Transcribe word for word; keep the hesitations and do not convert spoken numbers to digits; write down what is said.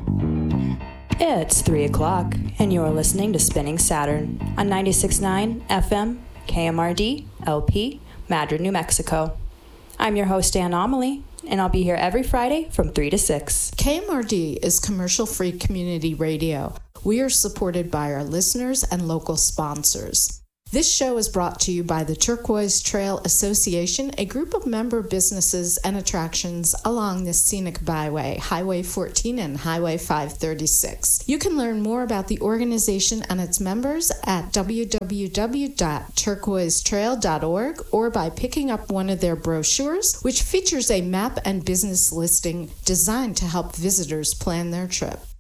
It's three o'clock, and you're listening to Spinning Saturn on ninety-six point nine F M, K M R D, L P, Madrid, New Mexico. I'm your host, Ann Amelie, and I'll be here every Friday from three to six. K M R D is commercial-free community radio. We are supported by our listeners and local sponsors. This show is brought to you by the Turquoise Trail Association, a group of member businesses and attractions along the scenic byway, Highway fourteen and Highway five thirty-six. You can learn more about the organization and its members at w w w dot turquoise trail dot org or by picking up one of their brochures, which features a map and business listing designed to help visitors plan their trip.